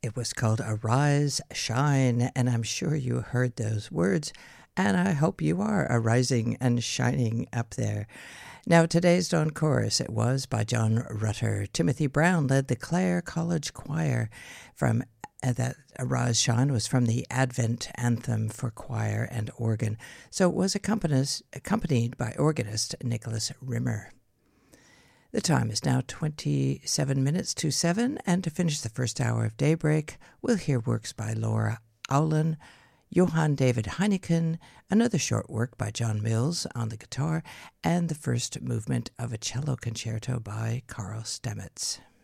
It was called Arise, Shine, and I'm sure you heard those words, and I hope you are arising and shining up there. Now, today's Dawn Chorus, it was by John Rutter. Timothy Brown led the Clare College Choir from that Arise, Shine was from the Advent Anthem for Choir and Organ, so it was accompanied by organist Nicholas Rimmer. The time is now 27 minutes to 7, and to finish the first hour of Daybreak, we'll hear works by Laura Owlen, Johann David Heineken, another short work by John Mills on the guitar, and the first movement of a cello concerto by Karl Stamets.